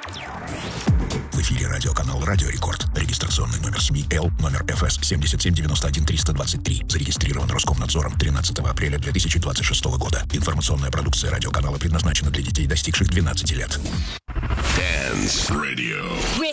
В эфире радиоканал «Радио Рекорд». Регистрационный номер СМИ Л, номер ФС 7791-323. Зарегистрирован Роскомнадзором 13 апреля 2026 года. Информационная продукция радиоканала предназначена для детей, достигших 12 лет. Dance Radio.